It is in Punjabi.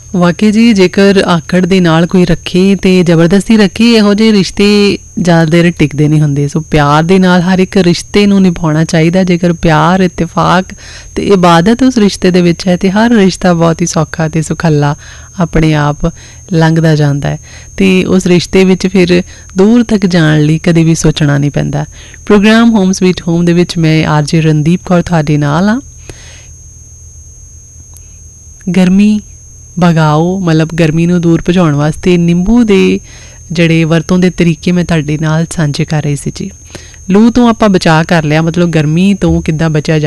ਵਾਕਈ ਜੀ, ਜੇਕਰ ਆਕੜ ਦੇ ਨਾਲ ਕੋਈ ਰੱਖੇ ਤੇ ਜ਼ਬਰਦਸਤੀ ਰੱਖੇ, ਇਹੋ ਜਿਹੇ ਰਿਸ਼ਤੇ ਜ਼ਿਆਦਾ ਦੇਰ ਟਿਕਦੇ ਨਹੀਂ ਹੁੰਦੇ। ਸੋ ਪਿਆਰ ਦੇ ਨਾਲ ਹਰ ਇੱਕ ਰਿਸ਼ਤੇ ਨੂੰ ਨਿਭਾਉਣਾ ਚਾਹੀਦਾ। ਜੇਕਰ ਪਿਆਰ, ਇਤਫਾਕ ਤੇ ਇਬਾਦਤ ਉਸ ਰਿਸ਼ਤੇ ਦੇ ਵਿੱਚ ਹੈ ਤੇ ਹਰ ਰਿਸ਼ਤਾ ਬਹੁਤ ਹੀ ਸੌਖਾ ਤੇ ਸੁਖੱਲਾ ਆਪਣੇ ਆਪ ਲੰਘਦਾ ਜਾਂਦਾ ਹੈ ਤੇ ਉਸ ਰਿਸ਼ਤੇ ਵਿੱਚ ਫਿਰ ਦੂਰ ਤੱਕ ਜਾਣ ਲਈ ਕਦੇ ਵੀ ਸੋਚਣਾ ਨਹੀਂ ਪੈਂਦਾ। ਪ੍ਰੋਗਰਾਮ ਹੋਮ ਸਵੀਟ ਹੋਮ ਦੇ ਵਿੱਚ ਮੈਂ ਆਰਜੇ ਰਣਦੀਪ ਕੌਰ ਤੁਹਾਡੇ ਨਾਲ ਹਾਂ। ਗਰਮੀ ਭਗਾਓ, ਮਤਲਬ ਗਰਮੀ ਨੂੰ ਦੂਰ ਭਜਾਉਣ ਵਾਸਤੇ ਨਿੰਬੂ ਦੇ ਜਿਹੜੇ ਵਰਤੋਂ ਦੇ ਤਰੀਕੇ ਮੈਂ ਤੁਹਾਡੇ ਨਾਲ ਸਾਂਝੇ ਕਰ ਰਹੀ ਸੀ ਜੀ। ਲੂ ਤੋਂ ਆਪਾਂ ਬਚਾਅ ਕਰ ਲਿਆ, ਮਤਲਬ ਗਰਮੀ ਤੋਂ ਕਿੱਦਾਂ ਬਚਿਆ